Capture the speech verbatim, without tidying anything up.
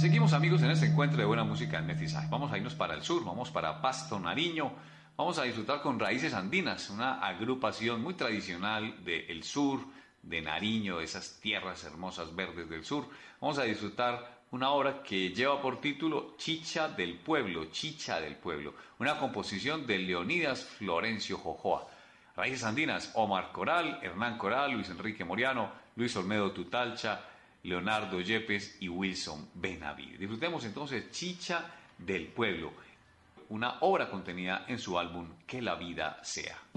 Seguimos, amigos, en este encuentro de buena música en Mestizaje. Vamos a irnos para el sur, vamos para Pasto, Nariño. Vamos a disfrutar con Raíces Andinas, una agrupación muy tradicional del sur, de Nariño, de esas tierras hermosas verdes del sur. Vamos a disfrutar una obra que lleva por título Chicha del Pueblo, Chicha del Pueblo, una composición de Leonidas Florencio Jojoa. Raíces Andinas, Omar Coral, Hernán Coral, Luis Enrique Moriano, Luis Olmedo Tutalcha, Leonardo Yepes y Wilson Benavides. Disfrutemos entonces Chicha del Pueblo, una obra contenida en su álbum Que la vida sea.